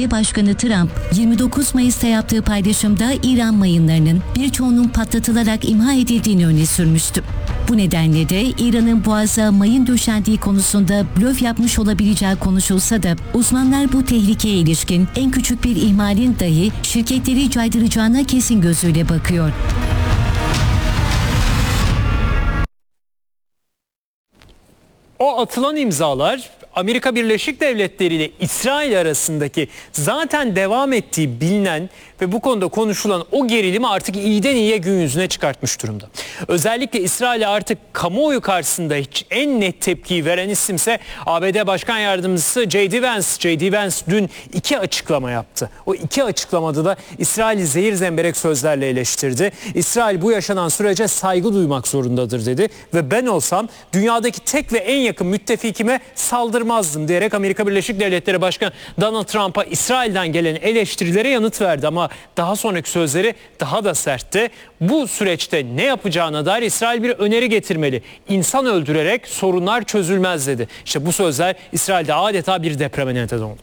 ABD Başkanı Trump, 29 Mayıs'ta yaptığı paylaşımda İran mayınlarının birçoğunun patlatılarak imha edildiğini öne sürmüştü. Bu nedenle de İran'ın Boğaz'a mayın döşendiği konusunda blöf yapmış olabileceği konuşulsa da uzmanlar bu tehlikeye ilişkin en küçük bir ihmalin dahi şirketleri caydıracağına kesin gözüyle bakıyor. O atılan imzalar Amerika Birleşik Devletleri ile İsrail arasındaki zaten devam ettiği bilinen ve bu konuda konuşulan o gerilimi artık iyiden iyiye gün yüzüne çıkartmış durumda. Özellikle İsrail'e artık kamuoyu karşısında hiç en net tepkiyi veren isimse ABD Başkan Yardımcısı J.D. Vance. J.D. Vance dün 2 açıklama yaptı. O 2 açıklamada da İsrail'i zehir zemberek sözlerle eleştirdi. İsrail bu yaşanan sürece saygı duymak zorundadır dedi ve ben olsam dünyadaki tek ve en yakın müttefikime saldırmazdım diyerek Amerika Birleşik Devletleri Başkanı Donald Trump'a İsrail'den gelen eleştirilere yanıt verdi ama daha sonraki sözleri daha da sertti. Bu süreçte ne yapacağına dair İsrail bir öneri getirmeli. İnsan öldürerek sorunlar çözülmez dedi. İşte bu sözler İsrail'de adeta bir depreme neden oldu.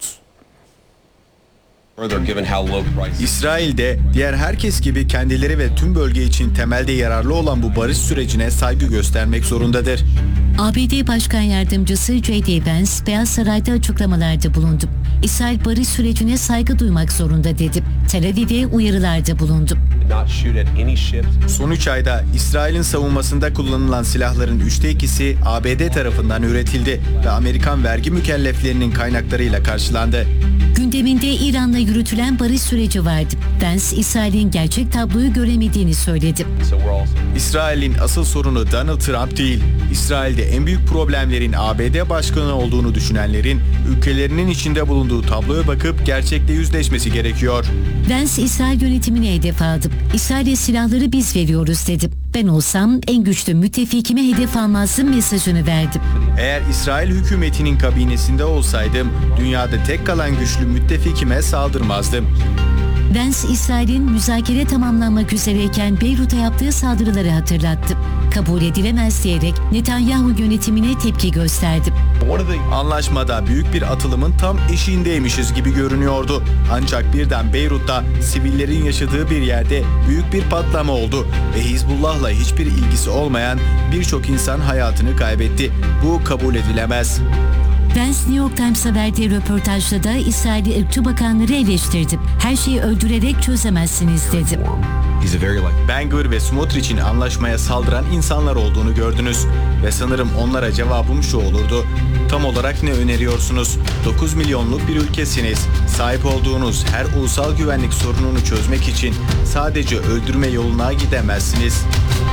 İsrail'de diğer herkes gibi kendileri ve tüm bölge için temelde yararlı olan bu barış sürecine saygı göstermek zorundadır. ABD Başkan Yardımcısı J.D. Vance, Beyaz Saray'da açıklamalarda bulundu. İsrail barış sürecine saygı duymak zorunda dedi. Tel Aviv'e uyarılarda bulundu. Son 3 ayda İsrail'in savunmasında kullanılan silahların 2/3'ü ABD tarafından üretildi ve Amerikan vergi mükelleflerinin kaynaklarıyla karşılandı. Gündeminde İran'la yürütülen barış süreci vardı. Vance, İsrail'in gerçek tabloyu göremediğini söyledi. İsrail'in asıl sorunu Donald Trump değil. İsrail'de en büyük problemlerin ABD başkanı olduğunu düşünenlerin ülkelerinin içinde bulunduğu tabloya bakıp gerçekle yüzleşmesi gerekiyor. Vance, İsrail yönetimine hedef aldı. İsrail'e silahları biz veriyoruz dedi. Ben olsam en güçlü müttefikime hedef almazdım mesajını verdi. Eğer İsrail hükümetinin kabinesinde olsaydım dünyada tek kalan güçlü müttefikime saldırmazdım. Vance, İsrail'in müzakere tamamlanmak üzereyken Beyrut'a yaptığı saldırıları hatırlattı. Kabul edilemez diyerek Netanyahu yönetimine tepki gösterdi. Anlaşmada büyük bir atılımın tam eşiğindeymişiz gibi görünüyordu. Ancak birden Beyrut'ta sivillerin yaşadığı bir yerde büyük bir patlama oldu ve Hizbullah'la hiçbir ilgisi olmayan birçok insan hayatını kaybetti. Bu kabul edilemez. Vance, New York Times'a verdiği röportajda da İsrail'i ırkçı bakanları eleştirdi. Her şeyi öldürerek çözemezsiniz dedi. Ben-Gvir ve Smotrich'in anlaşmaya saldıran insanlar olduğunu gördünüz. Ve sanırım onlara cevabım şu olurdu. Tam olarak ne öneriyorsunuz? 9 milyonluk bir ülkesiniz. Sahip olduğunuz her ulusal güvenlik sorununu çözmek için sadece öldürme yoluna gidemezsiniz.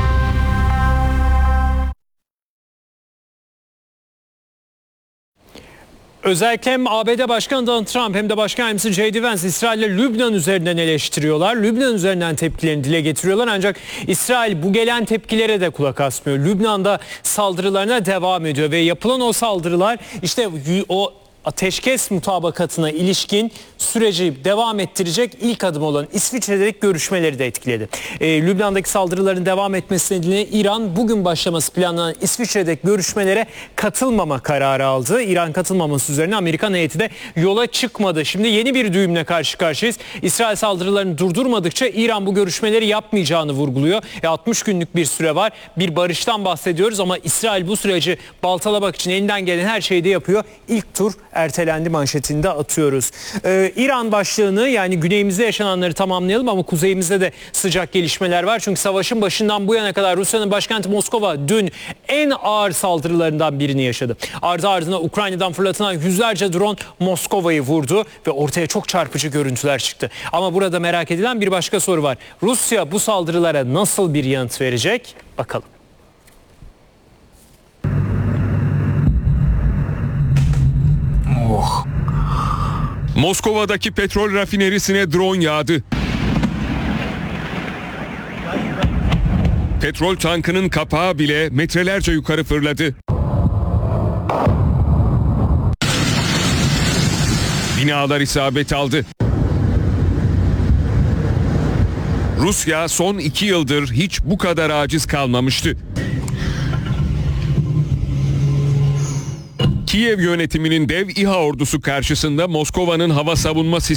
Özellikle hem ABD Başkanı Donald Trump hem de Başkan Yardımcısı J.D. Vance İsrail'le Lübnan üzerinden eleştiriyorlar. Lübnan üzerinden tepkilerini dile getiriyorlar ancak İsrail bu gelen tepkilere de kulak asmıyor. Lübnan'da saldırılarına devam ediyor ve yapılan o saldırılar işte o ateşkes mutabakatına ilişkin süreci devam ettirecek ilk adım olan İsviçre'deki görüşmeleri de etkiledi. Lübnan'daki saldırıların devam etmesi nedeniyle İran bugün başlaması planlanan İsviçre'deki görüşmelere katılmama kararı aldı. İran katılmaması üzerine Amerikan heyeti de yola çıkmadı. Şimdi yeni bir düğümle karşı karşıyayız. İsrail saldırılarını durdurmadıkça İran bu görüşmeleri yapmayacağını vurguluyor. 60 günlük bir süre var. Bir barıştan bahsediyoruz ama İsrail bu süreci baltalamak için elinden gelen her şeyi de yapıyor. İlk tur ertelendi manşetinde atıyoruz. İran başlığını yani güneyimizde yaşananları tamamlayalım ama kuzeyimizde de sıcak gelişmeler var. Çünkü savaşın başından bu yana kadar Rusya'nın başkenti Moskova dün en ağır saldırılarından birini yaşadı. Ardı ardına Ukrayna'dan fırlatılan yüzlerce drone Moskova'yı vurdu ve ortaya çok çarpıcı görüntüler çıktı. Ama burada merak edilen bir başka soru var. Rusya bu saldırılara nasıl bir yanıt verecek? Bakalım. Moskova'daki petrol rafinerisine drone yağdı. Petrol tankının kapağı bile metrelerce yukarı fırladı. Binalar isabet aldı. Rusya son 2 yıldır hiç bu kadar aciz kalmamıştı. Kiev yönetiminin dev İHA ordusu karşısında Moskova'nın hava savunma